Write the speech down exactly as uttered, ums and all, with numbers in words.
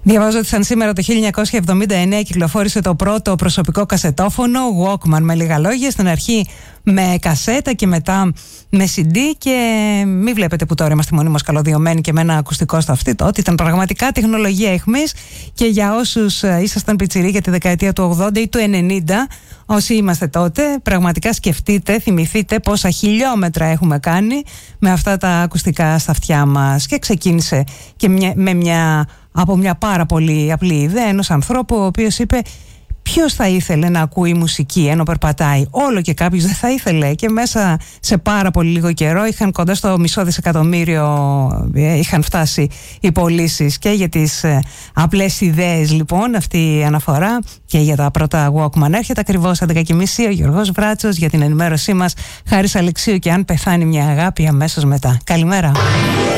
Διαβάζω ότι σαν σήμερα το χίλια εννιακόσια εβδομήντα εννέα κυκλοφόρησε το πρώτο προσωπικό κασετόφωνο, Walkman με λίγα λόγια, στην αρχή με κασέτα και μετά με σι ντι, και μην βλέπετε που τώρα είμαστε μονίμως καλωδιωμένοι και με ένα ακουστικό στο αυτή. Τότε ήταν πραγματικά τεχνολογία αιχμής, και για όσους ήσασταν πιτσιροί για τη δεκαετία του ογδόντα ή του ενενήντα, όσοι είμαστε τότε, πραγματικά σκεφτείτε, θυμηθείτε πόσα χιλιόμετρα έχουμε κάνει με αυτά τα ακουστικά στα αυτιά μας. Και ξεκίνησε και μια, με μια, από μια πάρα πολύ απλή ιδέα ενός ανθρώπου, ο οποίος είπε: ποιος θα ήθελε να ακούει μουσική ενώ περπατάει? Όλο και κάποιος δεν θα ήθελε. Και μέσα σε πάρα πολύ λίγο καιρό είχαν κοντά στο μισό δισεκατομμύριο, είχαν φτάσει οι πωλήσεις. Και για τις ε, απλές ιδέες λοιπόν αυτή η αναφορά, και για τα πρώτα Walkman. Έρχεται ακριβώς έντεκα και μισή ο Γιώργος Βράτσος για την ενημέρωσή μας. Χάρης Αλεξίου και αν πεθάνει μια αγάπη αμέσως μετά. Καλημέρα.